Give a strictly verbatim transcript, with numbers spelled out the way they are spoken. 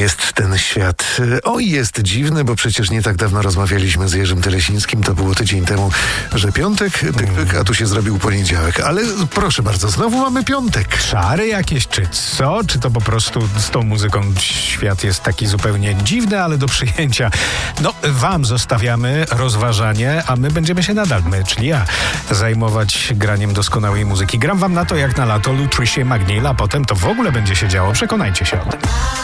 jest ten świat. Oj, jest dziwny, bo przecież nie tak dawno rozmawialiśmy z Jerzym Telesińskim, to było tydzień temu, że piątek, pyk, pyk, a tu się zrobił poniedziałek. Ale proszę bardzo, znowu mamy piątek. Czary jakieś, czy co? Czy to po prostu z tą muzyką świat jest taki zupełnie dziwny, ale do przyjęcia. No, wam zostawiamy rozważanie, a my będziemy się nadal, my, czyli ja, zajmować graniem doskonałej muzyki. Gram wam na to jak na lato Lutricie McNeil, a potem to w ogóle będzie się działo. Przekonajcie się o tym.